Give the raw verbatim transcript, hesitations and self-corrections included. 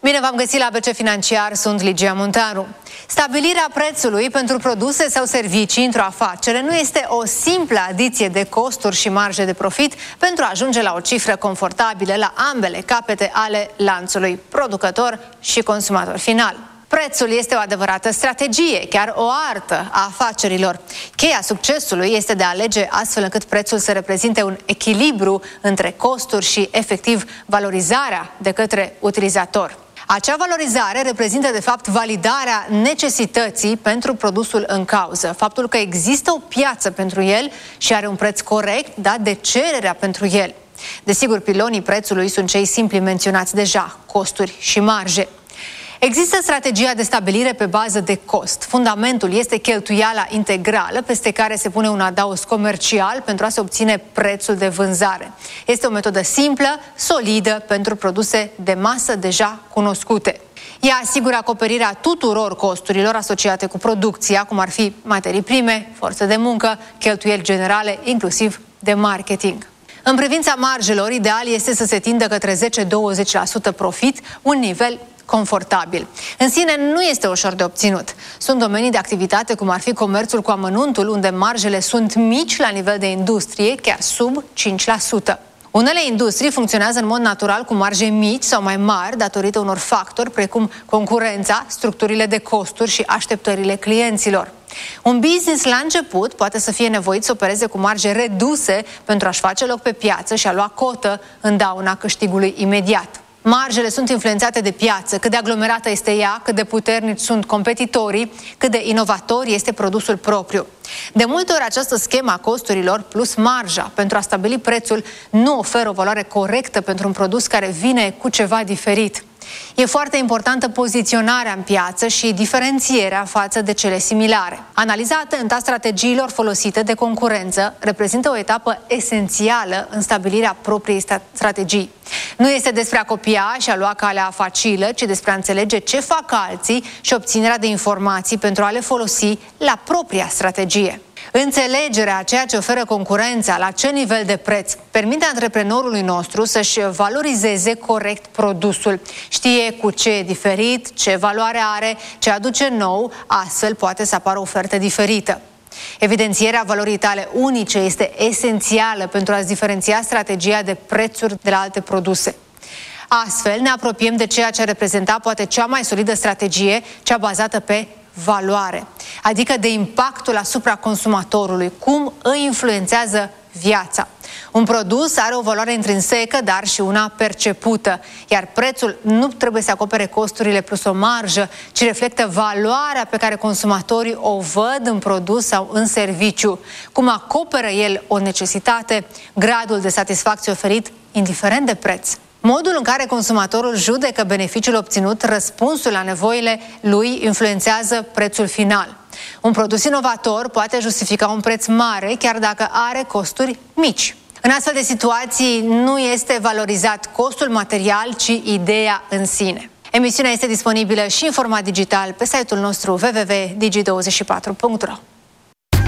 Bine v-am găsit la A B C Financiar, sunt Ligia Munteanu. Stabilirea prețului pentru produse sau servicii într-o afacere nu este o simplă adiție de costuri și marje de profit pentru a ajunge la o cifră confortabilă la ambele capete ale lanțului, producător și consumator final. Prețul este o adevărată strategie, chiar o artă a afacerilor. Cheia succesului este de a alege astfel încât prețul să reprezinte un echilibru între costuri și, efectiv, valorizarea de către utilizator. Acea valorizare reprezintă, de fapt, validarea necesității pentru produsul în cauză, faptul că există o piață pentru el și are un preț corect dat de cererea pentru el. Desigur, pilonii prețului sunt cei simpli menționați deja, costuri și marje. Există strategia de stabilire pe bază de cost. Fundamentul este cheltuiala integrală, peste care se pune un adaos comercial pentru a se obține prețul de vânzare. Este o metodă simplă, solidă pentru produse de masă deja cunoscute. Ea asigură acoperirea tuturor costurilor asociate cu producția, cum ar fi materii prime, forță de muncă, cheltuieli generale, inclusiv de marketing. În privința marjelor, ideal este să se tindă către zece-douăzeci la sută profit, un nivel confortabil. În sine nu este ușor de obținut. Sunt domenii de activitate cum ar fi comerțul cu amănuntul, unde marjele sunt mici la nivel de industrie, chiar sub cinci la sută. Unele industrii funcționează în mod natural cu marje mici sau mai mari datorită unor factori precum concurența, structurile de costuri și așteptările clienților. Un business la început poate să fie nevoit să opereze cu marje reduse pentru a-și face loc pe piață și a lua cotă în dauna câștigului imediat. Marjele sunt influențate de piață, cât de aglomerată este ea, cât de puternici sunt competitorii, cât de inovator este produsul propriu. De multe ori această schemă a costurilor plus marja pentru a stabili prețul nu oferă o valoare corectă pentru un produs care vine cu ceva diferit. E foarte importantă poziționarea în piață și diferențierea față de cele similare. Analiza atentă a strategiilor folosite de concurență reprezintă o etapă esențială în stabilirea propriei strategii. Nu este despre a copia și a lua calea facilă, ci despre a înțelege ce fac alții și obținerea de informații pentru a le folosi la propria strategie. Înțelegerea a ceea ce oferă concurența, la ce nivel de preț, permite antreprenorului nostru să-și valorizeze corect produsul. Știe cu ce e diferit, ce valoare are, ce aduce nou, astfel poate să apară o ofertă diferită. Evidențierea valorii tale unice este esențială pentru a-ți diferenția strategia de prețuri de la alte produse. Astfel ne apropiem de ceea ce reprezenta poate cea mai solidă strategie, cea bazată pe valoare, adică de impactul asupra consumatorului, cum îi influențează viața. Un produs are o valoare intrinsecă, dar și una percepută, iar prețul nu trebuie să acopere costurile plus o marjă, ci reflectă valoarea pe care consumatorii o văd în produs sau în serviciu, cum acoperă el o necesitate, gradul de satisfacție oferit, indiferent de preț. Modul în care consumatorul judecă beneficiul obținut, răspunsul la nevoile lui, influențează prețul final. Un produs inovator poate justifica un preț mare, chiar dacă are costuri mici. În astfel de situații nu este valorizat costul material, ci ideea în sine. Emisiunea este disponibilă și în format digital pe site-ul nostru w w w punct digi douăzeci și patru punct ro.